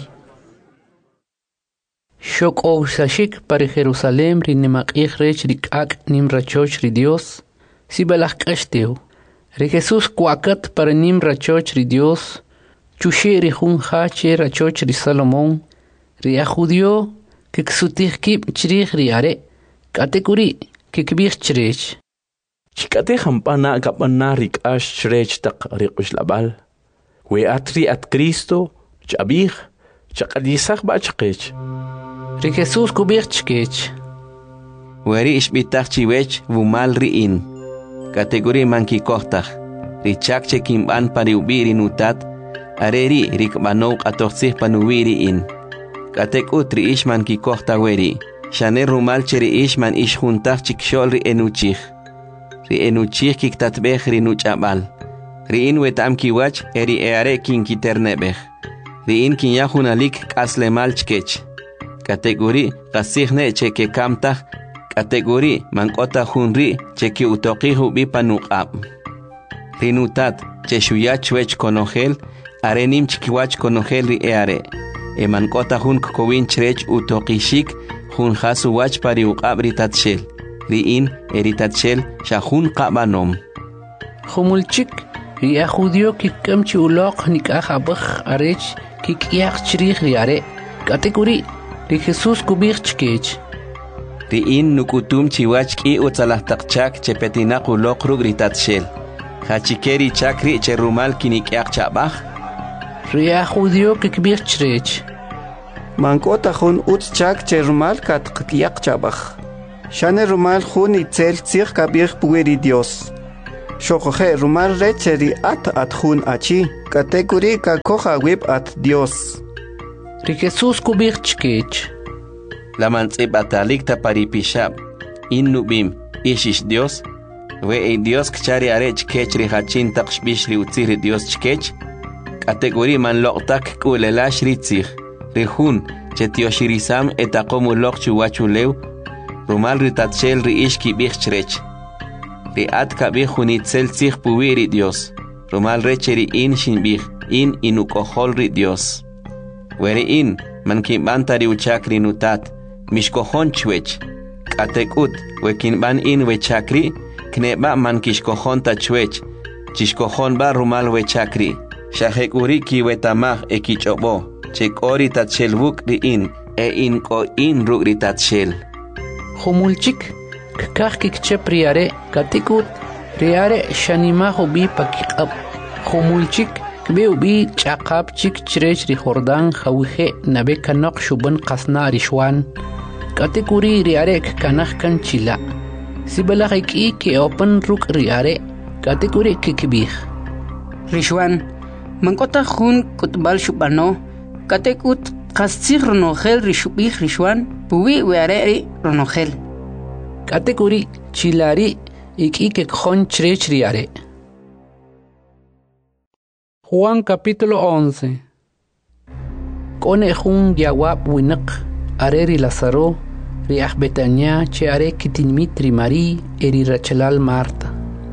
Shok sashik para Jerusalem ri nemakich rech ri kak nim rachoch ri Dios. Si balach kashteu. Ri Jesús kuakat para nim rachoch ri Dios. Chushe ri hun hache rachoch ri Salomón. Ri ajudio que ksutich kip chrich ri are. Categori que kbich chrech. Chikate hampana kapana rik ash chrech tak rikush labal. We atri at Cristo chabich chakadisach ba chkech. Ri Jesús kubich chkech. Weri ishbitach chiwech vumal riin. Categori manki kohtach. Ri chakche kimban pariubiri nutat. Areri rikbanok atoxih panuwiri in. Katekut ri ishman ki kohta weri. Shane rumal cheri ishman ish juntach chikshol ri enuchich. Ri enuchich kiktatbech ri nuchabal. Ri in wetam kiwach eri eare kin kiternebech. Ri in kin yahunalik kaslemal chkech. Categori qasihne cheke kamtach. Categori mankota hunri cheki utoqihu bipanuqab. Ri nutat cheshuyach wech konogel. Arenim chikiwach konogel ri eare. Mankota hun kokowin chrech utoqishik. Hun hasu wach pari uqab ri tatshel. Ri in eri tatshel shahun qabanom. Humulchik ri ajudio kikamchi uloq nikah abach arech kikyach chrich ri are. Categori ri Jesús kubich chkech. Ri in nukutum chiwach ki utzalahtakchak chepetinaq uloq rug ri tatshel. Hachikeri chakri cherumal kinikyaq chabach. Ria judío que kbir chrech. Mankota jun utchak che rumal kat qtiyak chabaj. Shane rumal jun itzel tsir kabir pueri Dios. Shokoje rumal recheri at jun achi. Kategori ka koja wib at Dios. Ri Jesús kubir chkech. La mantzib atalikta paripishab. Innubim ishish Dios. We Dios kchari arech kech ri hachin taqshbish ri utzir Dios chkech. Kategori man loqtak kulelash ritzir. Rihun chetioshirisam etakomu loq chuwachulew. Rumal ritatchel ri ishki bichrech. Ri atka bijunitzel tzig puwiri Dios. Rumal recheri in shinbij in inukohol ri Dios. Weri in man kimbanta ri uchakri nutat. Mishkohon chwech. Katekut wekinban in wechakri. Kneba man kishkohon tachwech. Chishkohon ba rumal wechakri. Shahek uri kiwetamah ekichobo. Chek ori tatshel buk ri in. In ko in ruk ri tatshel. Humulchik. Kakak kikchep riare. Katikut. Riare shanimaho bi pakikab. Humulchik. Kbe ubi chakab chik chrech ri Jordan hawihe nabe kanok shuban qasna rishwan. Katikuri riare kanah kan chila. Sibalakik i ke open ruk riare. Katikuri kikibih. Rishwan. Mankota jun kutbal shubano. Katekut qastsig ronogel rishubih rishwan. Puwi weare ronogel. Katekuri chilari iki ke khon chrech riare. Juan capítulo 11. Kone jun yawab winak areri Lazaro riah Betania che are kitinmit rimari eri Rachelal Marta.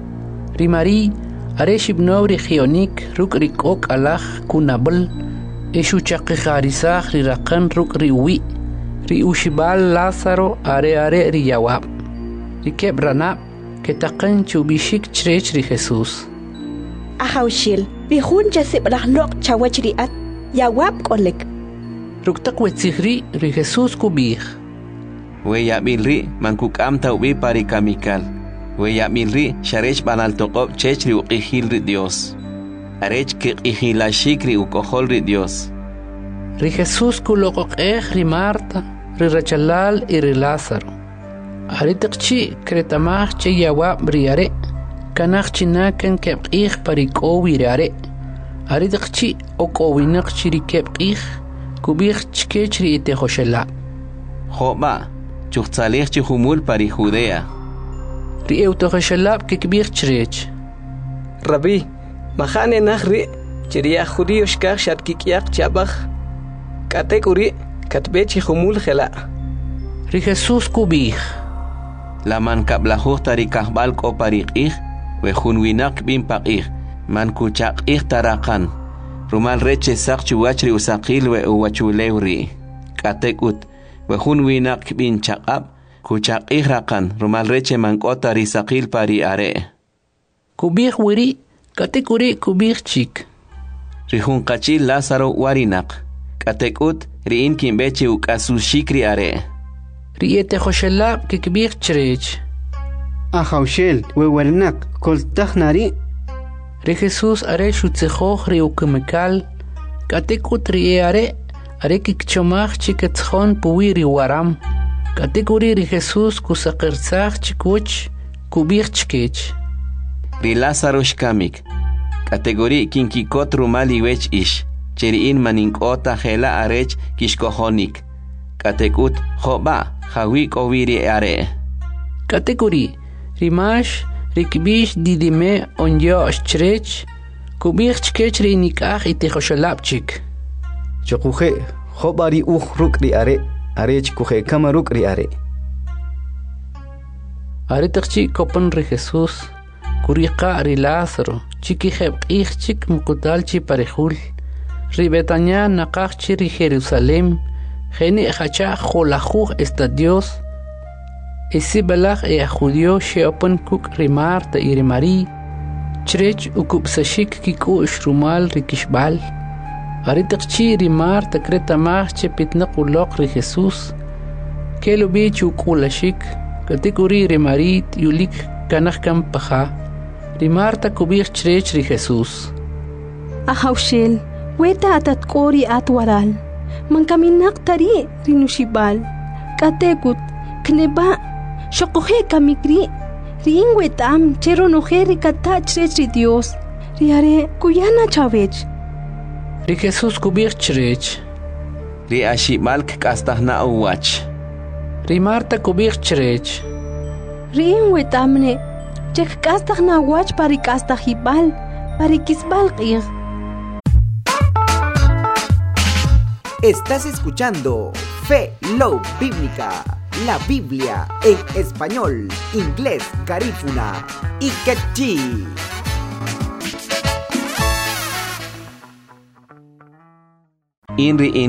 Rimari are shibno regionik ruk rikok alach kunabel eshu chaqikharisach rirakan ruk riwi ri ushibal Lazaro are ri yawab. Rikeb ranab ketaqan chubishik chrech ri Jesus. Ahawshil bihun jasib rahnok chawachriat yawab kolek. Ruktak wetzigri ri Jesus kubih. We yabilri mankukam taubi pari kamikal. We yabilri sharech banal toqob chechri uqihil ri Dios. Arech kiqihilashik ri ukohol ri Dios. Ri Jesus kulokok ri Marta ri Rachelal y ri Lázaro. Aritakchi kretamach che yawab riare. Kanach chinakan kebqih parikowi riare. Aritakchi okowinak chirikebqih. Kubih chkechri ite Joshela. Joba, chuchtzalech chihumul pari Judea. Ri Joshela kikbih chrech. Rabbi, mahane nahri, chiria judío shkach shatkikiak chabach. Katekuri, katbe chihumul jela. Ri Jesus kubih. La man kablajuh tarikahbal ko parikih, wejun winak bin pakih, man kuchakih tarakan. Rumal reche sak chuwachri usakil we uwachulewri. Katekut, wejun winak bin chakab, kuchakih rakan, rumal reche mankota risakil pari are. Kubih wiri, katekuri kubih chik. Rihun kachil Lázaro warinak. Katekut, riin kimbeche ukasushikri are. Riete Joshela kikbih chrech. Ahawshel wewernak koltach nari. Ri Jesus are shutzejoch ri ukemekal. Katekut ri are kikchomach chiketchon puwi ri waram. Katekuri ri Jesus kusakirtzach chikuch kubih chkech. Ri Lázaro shkamik. Kategori kinkikot rumali wech ish. Cheriin maninkota jela arech kishkohonik. Katekut joba hawik oviri are. Kategori rimash rikbish didime onyo chrech kubih chkech ri nikach ite Joshelapchik. Chokuje jobari ruk ri are arech kuje kamaruk ri are. Aretakchi kopan ri Jesus kuriqa ri Lázaro chiki jebqih chik mukutalchi parejul. Ri Betania naqachchi ri Jerusalem. Geni hacha jolajuj esta Dios. Esi balach judío sheopen kuk Marta y Mari. Chrech ukupsashik kiku shrumal rikishbal. Aritakchi Marta kretamach chepitnak ulok ri Jesus. Kelo bich ukulashik. Katikuri Mari yulik kanach kampaja. Marta kubir chrech ri Jesus. Ahawshil weta atatkori atwaral mankaminak tari rinushibal katekut kneba shokohe kamikri ring wetam chero nojeri katachre Dios riare kuyana chavech ri Jesus kubir chrech ri ashimalk kastahna uwach ri Marta kubir chrech ring wetamne chek kastahna wach pari kastahibal pari kisbal qir. Estás escuchando Fe Love Bíblica, la Biblia en español, inglés, garífuna y quechí. Inri